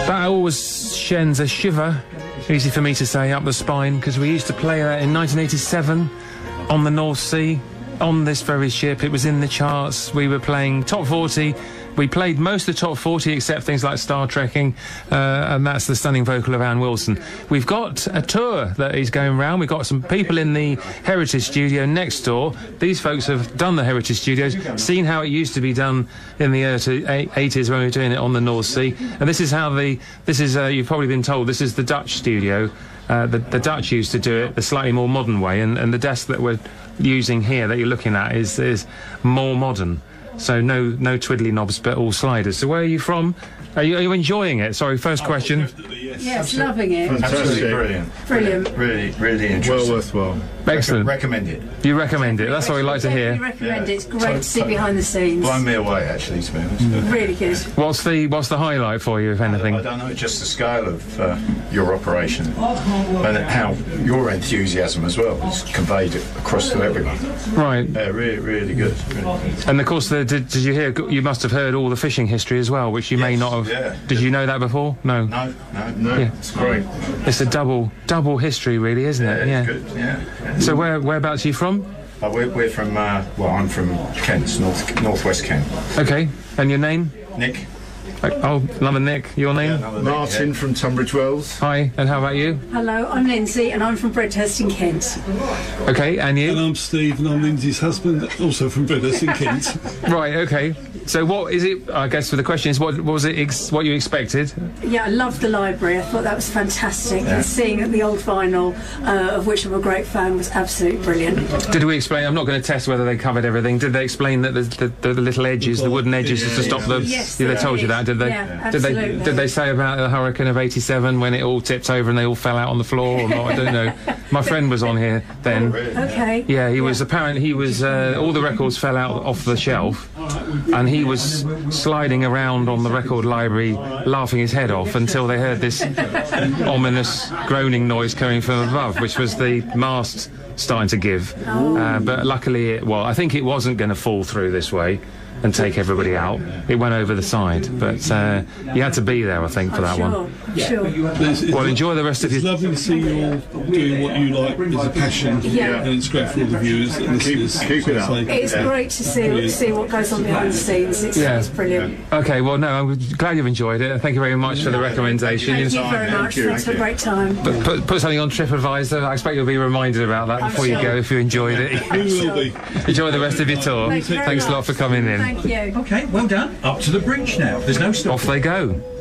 That always sends a shiver, easy for me to say, up the spine, because we used to play that in 1987 on the North Sea, on this very ship. It was in the charts. We were playing top 40. We played most of the top 40 except things like Star Trekking, and that's the stunning vocal of Ann Wilson. We've got a tour that is going round. We've got some people in the Heritage Studio next door. These folks have done the Heritage Studios, seen how it used to be done in the early 80s when we were doing it on the North Sea. And this is how you've probably been told, this is the Dutch studio. The Dutch used to do it the slightly more modern way, and the desk that we're using here that you're looking at is more modern. So no twiddly knobs, but all sliders. So where are you from? Are you enjoying it? Sorry, first question. Yes, loving it. Absolutely brilliant. Brilliant. Really interesting. Well worthwhile. Excellent. Recommend it. You recommend it. That's what we like to hear. We recommend it. It's great to see behind the scenes. Blown me away, actually, to be honest. Really good. What's the highlight for you, if anything? I don't know, just the scale of your operation and how your enthusiasm as well is conveyed across to everyone. Right. Yeah, really good. And of course, did you hear? You must have heard all the fishing history as well, which you may not have. Yeah. Did you know that before? No. No. Yeah. It's great. It's a double history, really, isn't it? Yeah. It's good. Yeah. So whereabouts are you from? We're from. I'm from Kent, northwest Kent. Okay. And your name? Nick. Oh, another Nick. Your name? Yeah, another Nick, Martin from Tunbridge Wells. Hi. And how about you? Hello, I'm Lindsay and I'm from Bredhurst in Kent. Okay. And you? And I'm Steve and I'm Lindsay's husband, also from Bredhurst in Kent. Right. Okay. So what is it? I guess the question is, what was it? What you expected? Yeah, I loved the library. I thought that was fantastic. And seeing the old vinyl, of which I'm a great fan, was absolutely brilliant. Did we explain? I'm not going to test whether they covered everything. Did they explain that the little edges, the wooden edges, is to stop the? Yes, they told you that, did they? Yeah, absolutely. Did they say about the hurricane of '87 when it all tipped over and they all fell out on the floor or not? I don't know. My friend was on here then. Okay. Yeah, he was apparently all the records fell out off the shelf, and he was sliding around on the record library, laughing his head off until they heard this ominous groaning noise coming from above, which was the mast starting to give. But luckily, I think it wasn't going to fall through this way and take everybody out. It went over the side, but you had to be there, I think, for that one. Sure. Well, enjoy the rest of your... It's lovely to see you all doing what you like with a passion, and it's great for all the viewers and listeners. Keep it up. It's great to see what goes on behind the scenes. It's brilliant. Okay, well, no, I'm glad you've enjoyed it. Thank you very much for the recommendation. Thank you very much. Thanks for a great time. Put something on TripAdvisor. I expect you'll be reminded about that before you go if you enjoyed it. We will be. Enjoy the rest of your tour. Thanks a lot for coming in. Thank you. Okay, well done. Up to the bridge now. There's no stopping. Off they go.